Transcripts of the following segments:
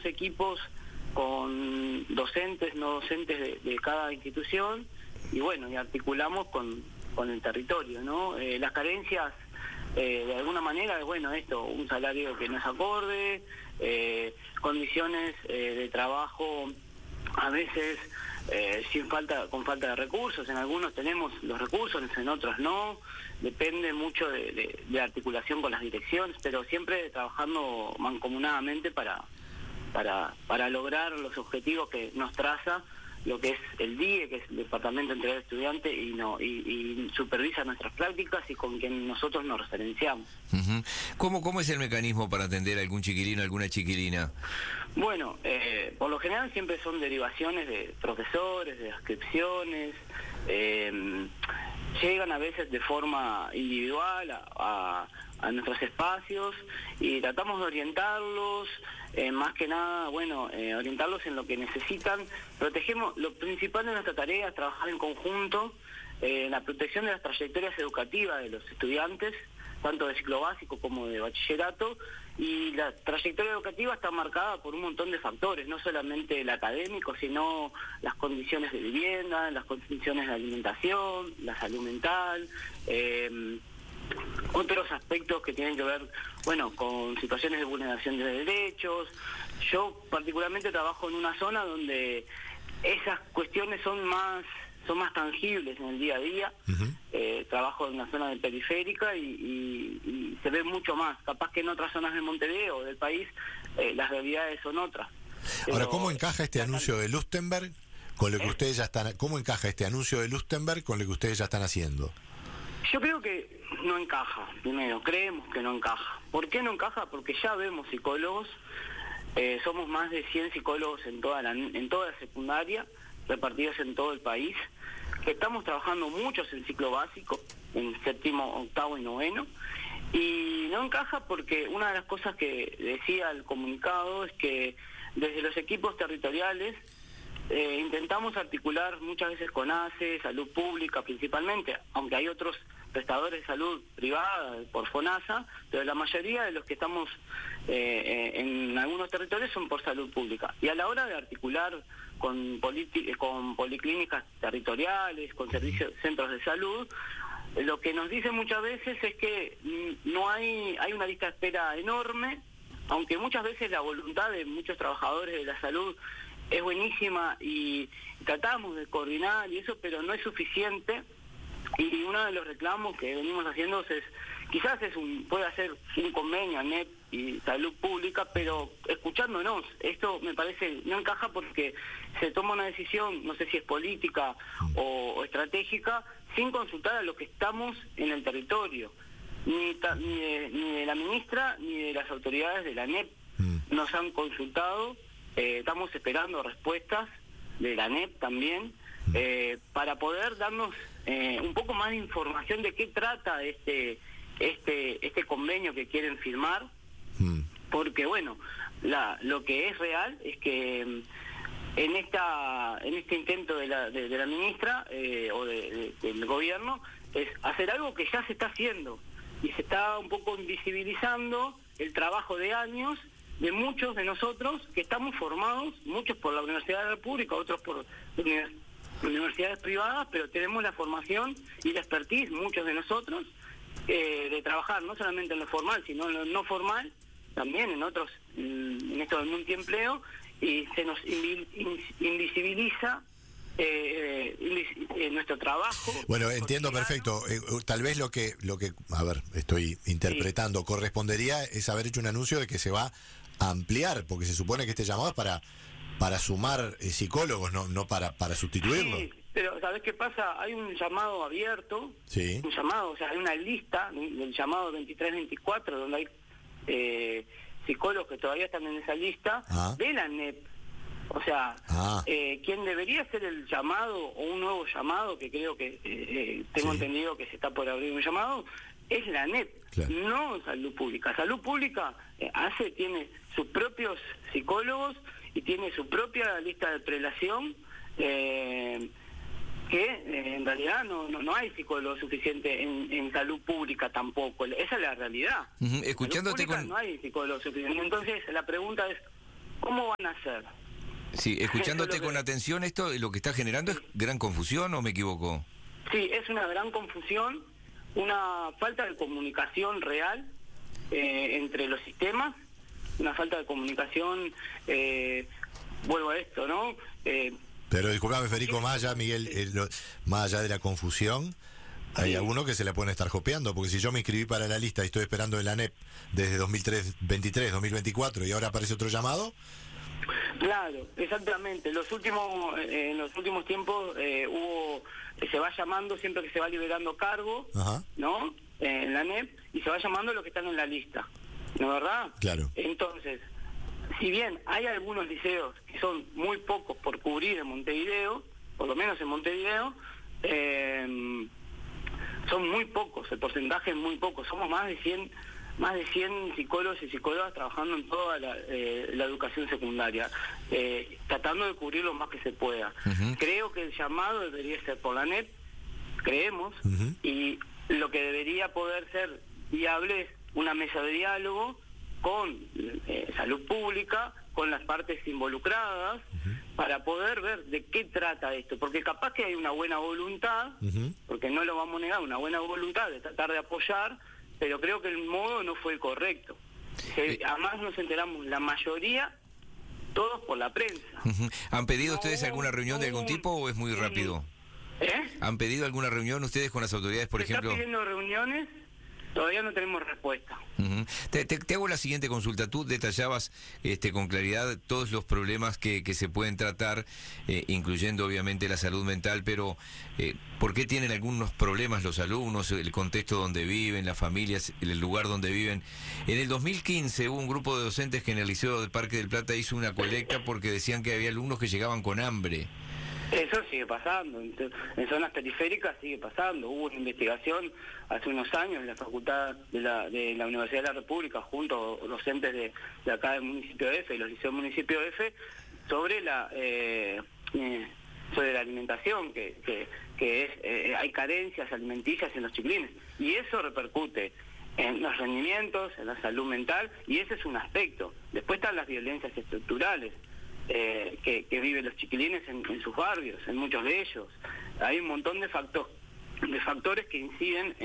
equipos con docentes, no docentes de cada institución, y bueno, y articulamos con el territorio, ¿no? Las carencias, de alguna manera, bueno, un salario que no es acorde, condiciones de trabajo a veces con falta de recursos. En algunos tenemos los recursos, en otros no. Depende mucho de articulación con las direcciones, pero siempre trabajando mancomunadamente para lograr los objetivos que nos traza lo que es el DIE, que es el Departamento de Integral Estudiante, y supervisa nuestras prácticas y con quien nosotros nos referenciamos. Uh-huh. ¿Cómo es el mecanismo para atender a algún chiquilino, alguna chiquilina? Bueno, por lo general siempre son derivaciones de profesores, de adscripciones, llegan a veces de forma individual a nuestros espacios y tratamos de orientarlos, más que nada, orientarlos en lo que necesitan. Lo principal de nuestra tarea es trabajar en conjunto en la protección de las trayectorias educativas de los estudiantes, tanto de ciclo básico como de bachillerato, y la trayectoria educativa está marcada por un montón de factores, no solamente el académico, sino las condiciones de vivienda, las condiciones de alimentación, la salud mental, otros aspectos que tienen que ver, con situaciones de vulneración de derechos. Yo particularmente trabajo en una zona donde esas cuestiones son más tangibles en el día a día. Uh-huh. Trabajo en una zona de periférica y se ve mucho más. Capaz que en otras zonas de Montevideo o del país las realidades son otras. Ahora, ¿cómo encaja este anuncio de Lustenberg con lo que ustedes ya están? ¿Cómo encaja este anuncio de Lustenberg con lo que ustedes ya están haciendo? Yo creo que no encaja. Primero, creemos que no encaja. ¿Por qué no encaja? Porque ya vemos psicólogos. Somos más de 100 psicólogos en toda la secundaria, repartidos en todo el país, que estamos trabajando muchos en ciclo básico, en séptimo, octavo y noveno, y no encaja porque una de las cosas que decía el comunicado es que desde los equipos territoriales intentamos articular muchas veces con ACE, salud pública principalmente, aunque hay otros prestadores de salud privada por FONASA, pero la mayoría de los que estamos en algunos territorios son por salud pública. Y a la hora de articular con policlínicas territoriales, con centros de salud, lo que nos dicen muchas veces es que no hay una lista de espera enorme, aunque muchas veces la voluntad de muchos trabajadores de la salud es buenísima y tratamos de coordinar y eso, pero no es suficiente. Y uno de los reclamos que venimos haciendo es, quizás puede hacer un convenio ANEP y salud pública, pero escuchándonos. Esto me parece no encaja porque se toma una decisión, no sé si es política o estratégica, sin consultar a los que estamos en el territorio, ni de la ministra ni de las autoridades de la ANEP nos han consultado. Estamos esperando respuestas de la ANEP también, para poder darnos un poco más de información de qué trata este convenio que quieren firmar, porque lo que es real es que en este intento de la ministra o del gobierno es hacer algo que ya se está haciendo y se está un poco invisibilizando el trabajo de años de muchos de nosotros que estamos formados, muchos por la Universidad de la República, otros por universidades privadas, pero tenemos la formación y la expertise, muchos de nosotros, de trabajar no solamente en lo formal, sino en lo no formal, también en esto del multiempleo, y se nos invisibiliza nuestro trabajo. Bueno, entiendo perfecto. Tal vez lo que, a ver, estoy interpretando, correspondería es haber hecho un anuncio de que se va a ampliar, porque se supone que este llamado es para sumar psicólogos, no para sustituirlos. Sí, pero ¿sabés qué pasa? Hay un llamado abierto, sí. Un llamado, o sea, hay una lista del llamado 23-24, donde hay psicólogos que todavía están en esa lista, de la ANEP. O sea, quien debería hacer el llamado o un nuevo llamado, que creo que tengo entendido que se está por abrir un llamado, es la ANEP, claro. No Salud Pública. Salud Pública tiene sus propios psicólogos y tiene su propia lista de prelación, que en realidad no hay psicólogos suficiente en salud pública tampoco. Esa es la realidad. Escuchándote no hay psicólogos suficientes. Entonces la pregunta es, ¿cómo van hacer. Sí, escuchándote Eso es lo con que- atención, esto lo que está generando es gran confusión, ¿o me equivoco? Sí, es una gran confusión, una falta de comunicación real entre los sistemas, una falta de comunicación, vuelvo a esto, ¿no? Pero disculpame, Federico, más allá, Miguel, más allá de la confusión, hay Sí. algunos que se la pueden estar copiando, porque si yo me inscribí para la lista y estoy esperando en la ANEP desde 2023, 2024 y ahora aparece otro llamado. Claro, exactamente. En los últimos tiempos se va llamando siempre que se va liberando cargo, Ajá. ¿no? En la NEP, y se va llamando a los que están en la lista, ¿no es verdad? Claro. Entonces, si bien hay algunos liceos que son muy pocos por cubrir en Montevideo, por lo menos en Montevideo, son muy pocos, el porcentaje es muy poco, somos más de 100 psicólogos y psicólogas trabajando en toda la educación secundaria, tratando de cubrir lo más que se pueda. Ujú. Creo que el llamado debería ser por la NEP, creemos, Ujú. y lo que debería poder ser viable es una mesa de diálogo con salud pública, con las partes involucradas, para poder ver de qué trata esto, porque capaz que hay una buena voluntad, Ujú. porque no lo vamos a negar, una buena voluntad de tratar de apoyar, pero creo que el modo no fue el correcto. Además nos enteramos la mayoría, todos por la prensa. Ujú. ¿Han pedido No ustedes hubo- alguna reunión no de algún hubo- tipo o es muy rápido? ¿Eh? ¿Han pedido alguna reunión ustedes con las autoridades, por Se está ejemplo? pidiendo reuniones, todavía no tenemos respuesta. Ujú. Te hago la siguiente consulta. Tú detallabas con claridad todos los problemas que se pueden tratar, incluyendo obviamente la salud mental, pero ¿por qué tienen algunos problemas los alumnos, el contexto donde viven, las familias, el lugar donde viven? En el 2015 hubo un grupo de docentes que en el Liceo del Parque del Plata hizo una colecta porque decían que había alumnos que llegaban con hambre. Eso sigue pasando, en zonas periféricas sigue pasando. Hubo una investigación hace unos años en la Facultad de la Universidad de la República, junto a docentes de acá del municipio de F y los liceos del municipio de F, sobre la alimentación, que hay carencias alimenticias en los chiquilines. Y eso repercute en los rendimientos, en la salud mental, y ese es un aspecto. Después están las violencias estructurales. Que viven los chiquilines en sus barrios, en muchos de ellos. Hay un montón de factores que inciden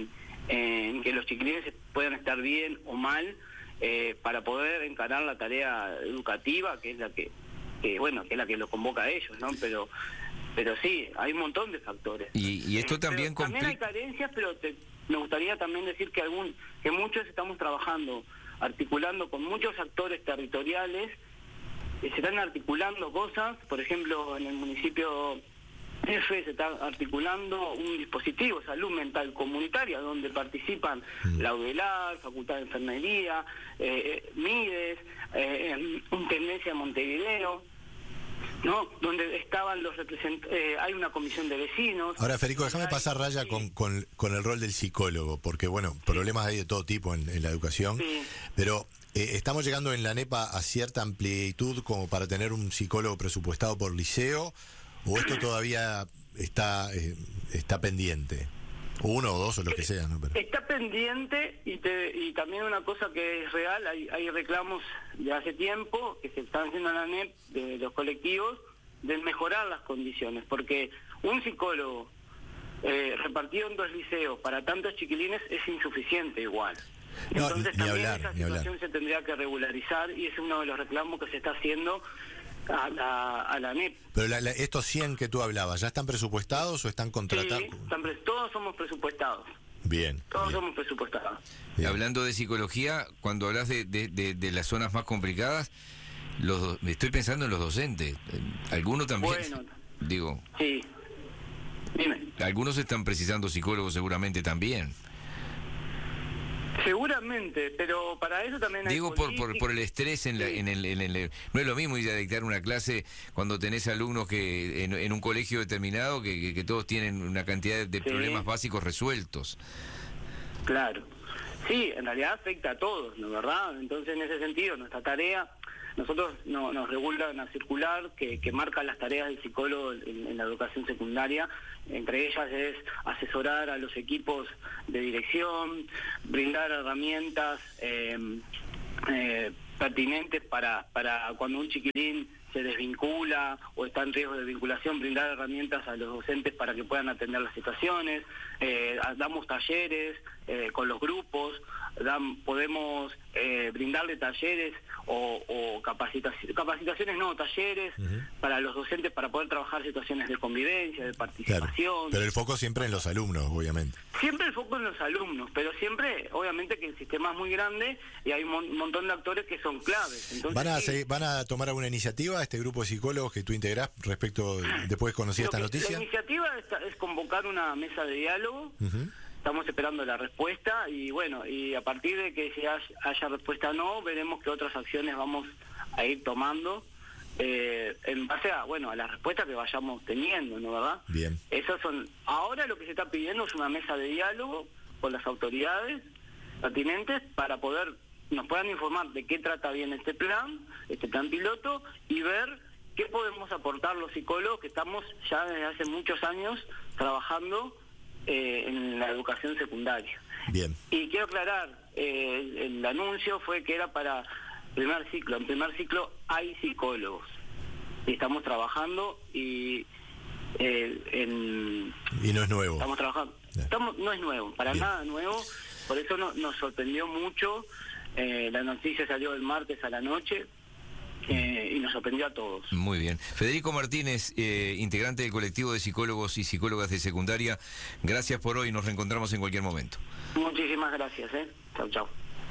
en que los chiquilines puedan estar bien o mal para poder encarar la tarea educativa, que es la que es la que lo convoca a ellos, ¿no? Pero sí, hay un montón de factores. Y esto también Pero también hay complica. carencias, pero me gustaría también decir que muchos estamos trabajando, articulando con muchos actores territoriales. Se están articulando cosas, por ejemplo, en el municipio F se está articulando un dispositivo de salud mental comunitaria donde participan la UDELAR, Facultad de Enfermería, MIDES, Intendencia de Montevideo, ¿no? Donde estaban los representantes, hay una comisión de vecinos. Ahora, Federico, déjame pasar raya con el rol del psicólogo, porque, bueno, problemas hay de todo tipo en la educación, Sí. pero ¿estamos llegando en la NEPA a cierta amplitud como para tener un psicólogo presupuestado por liceo, o esto todavía está pendiente? Uno o dos o lo que sea, ¿no? Pero... Está pendiente y también una cosa que es real, hay reclamos de hace tiempo que se están haciendo en la NEP de los colectivos de mejorar las condiciones, porque un psicólogo repartido en 2 liceos para tantos chiquilines es insuficiente igual. No, Entonces ni también hablar, esa ni hablar. situación se tendría que regularizar y es uno de los reclamos que se está haciendo a la NEP. Pero estos 100 que tú hablabas, ¿ya están presupuestados o están contratados? Sí, todos somos presupuestados. Bien. Todos bien, somos presupuestados. bien. Hablando de psicología, cuando hablas de las zonas más complicadas, estoy pensando en los docentes. Algunos también, Bueno. digo, Sí. Dime. algunos están precisando psicólogos seguramente también. Seguramente, pero para eso también hay Digo por el estrés en el no es lo mismo ir a dictar una clase cuando tenés alumnos que en un colegio determinado que todos tienen una cantidad de Sí. problemas básicos resueltos. Claro. Sí, en realidad afecta a todos, ¿no es verdad? Entonces, en ese sentido, nuestra tarea, nosotros nos regula una circular que marca las tareas del psicólogo en la educación secundaria. Entre ellas es asesorar a los equipos de dirección, brindar herramientas pertinentes para cuando un chiquilín se desvincula o está en riesgo de vinculación, brindar herramientas a los docentes para que puedan atender las situaciones. Damos talleres con los grupos, podemos brindarle talleres o capacitaciones, no, talleres para los docentes para poder trabajar situaciones de convivencia, de participación. Claro, pero el foco siempre en los alumnos, obviamente. Siempre el foco en los alumnos, pero siempre, obviamente, que el sistema es muy grande y hay un montón de actores que son claves. Entonces, ¿Van a tomar alguna iniciativa este grupo de psicólogos que tú integrás respecto, después de conocer esta noticia? La iniciativa es convocar una mesa de diálogo. Estamos esperando la respuesta y bueno, y a partir de que haya respuesta o no, veremos qué otras acciones vamos a ir tomando en base a la respuesta que vayamos teniendo, ¿no, verdad? Bien. Ahora lo que se está pidiendo es una mesa de diálogo con las autoridades pertinentes para nos puedan informar de qué trata bien este plan piloto, y ver qué podemos aportar los psicólogos que estamos ya desde hace muchos años trabajando en la educación secundaria. Bien. Y quiero aclarar, el anuncio fue que era para primer ciclo. En primer ciclo hay psicólogos y estamos trabajando y no es nuevo. Estamos trabajando. No es nuevo, para Bien. nada nuevo. Por eso nos sorprendió mucho. La noticia salió el martes a la noche. Y nos sorprendió a todos. Muy bien. Federico Martínez, integrante del colectivo de psicólogos y psicólogas de secundaria, gracias por hoy, nos reencontramos en cualquier momento. Muchísimas gracias. Chau, chau.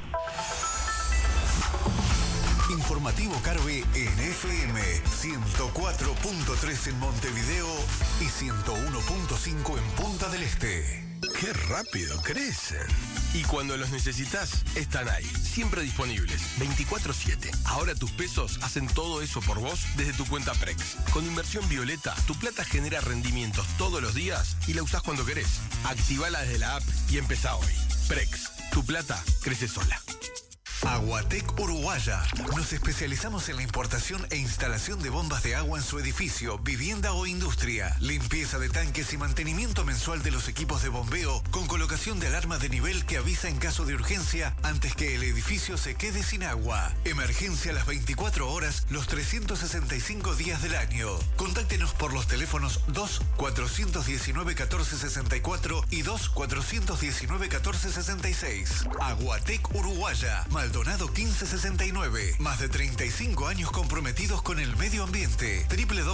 Informativo Carve en FM 104.3 en Montevideo y 101.5 en Punta del Este. ¡Qué rápido crecen! Y cuando los necesitas, están ahí, siempre disponibles, 24/7. Ahora tus pesos hacen todo eso por vos desde tu cuenta Prex. Con Inversión Violeta, tu plata genera rendimientos todos los días y la usás cuando querés. Activala desde la app y empezá hoy. Prex, tu plata crece sola. Aguatec Uruguaya. Nos especializamos en la importación e instalación de bombas de agua en su edificio, vivienda o industria. Limpieza de tanques y mantenimiento mensual de los equipos de bombeo con colocación de alarma de nivel que avisa en caso de urgencia antes que el edificio se quede sin agua. Emergencia a las 24 horas, los 365 días del año. Contáctenos por los teléfonos 2-419-1464 y 2-419-1466. Aguatec Uruguaya. Maldonado 1569. Más de 35 años comprometidos con el medio ambiente.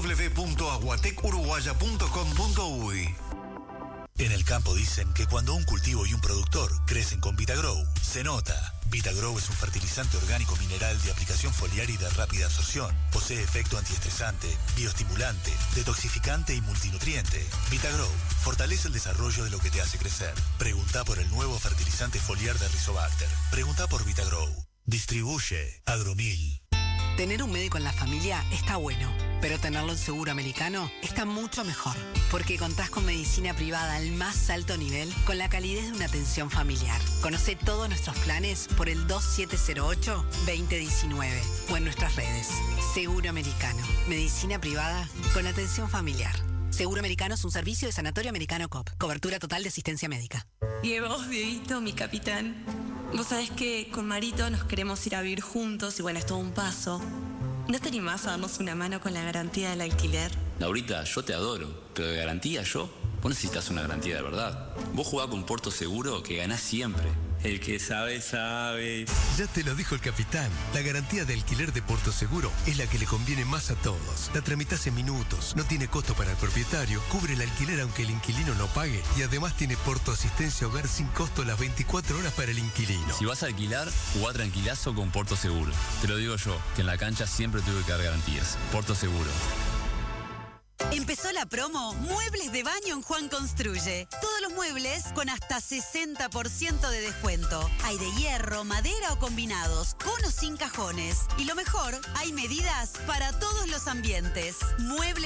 www.aguatecuruguaya.com.uy. En el campo dicen que cuando un cultivo y un productor crecen con Vitagrow, se nota. Vitagrow es un fertilizante orgánico mineral de aplicación foliar y de rápida absorción. Posee efecto antiestresante, bioestimulante, detoxificante y multinutriente. Vitagrow fortalece el desarrollo de lo que te hace crecer. Preguntá por el nuevo fertilizante foliar de Rizobacter. Preguntá por Vitagrow. Distribuye Agromil. Tener un médico en la familia está bueno, pero tenerlo en Seguro Americano está mucho mejor, porque contás con medicina privada al más alto nivel con la calidez de una atención familiar. Conoce todos nuestros planes por el 2708-2019 o en nuestras redes. Seguro Americano, medicina privada con atención familiar. Seguro Americano es un servicio de Sanatorio Americano COP. Cobertura total de asistencia médica. Y vos, Dieguito, mi capitán. Vos sabés que con Marito nos queremos ir a vivir juntos y bueno, es todo un paso. ¿No te animás a darnos una mano con la garantía del alquiler? Laurita, yo te adoro, pero de garantía vos necesitas una garantía de verdad. Vos jugás con Puerto Seguro que ganás siempre. El que sabe, sabe. Ya te lo dijo el capitán. La garantía de alquiler de Puerto Seguro es la que le conviene más a todos. La tramitas en minutos, no tiene costo para el propietario, cubre el alquiler aunque el inquilino no pague y además tiene Porto Asistencia Hogar sin costo las 24 horas para el inquilino. Si vas a alquilar, jugá tranquilazo con Puerto Seguro. Te lo digo yo, que en la cancha siempre tuve que dar garantías. Puerto Seguro. Empezó la promo Muebles de Baño en Juan Construye. Todos los muebles con hasta 60% de descuento. Hay de hierro, madera o combinados, con o sin cajones. Y lo mejor, hay medidas para todos los ambientes. Muebles